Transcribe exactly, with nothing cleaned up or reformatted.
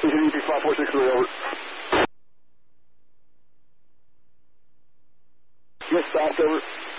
Station E P five four six three, over. Yes, fast, over.